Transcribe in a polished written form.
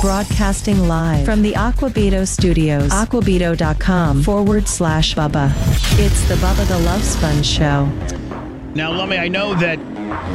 Broadcasting live from the Aquabito Studios, aquabito.com/Bubba. It's the Bubba the Love Sponge Show. Now, Lummy, I know that